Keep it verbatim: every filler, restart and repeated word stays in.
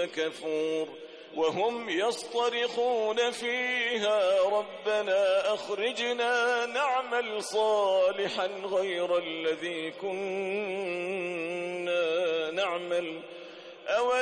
كفور وهم يصطرخون فيها ربنا أخرجنا نعمل صالحا غير الذي كنا نعمل أولم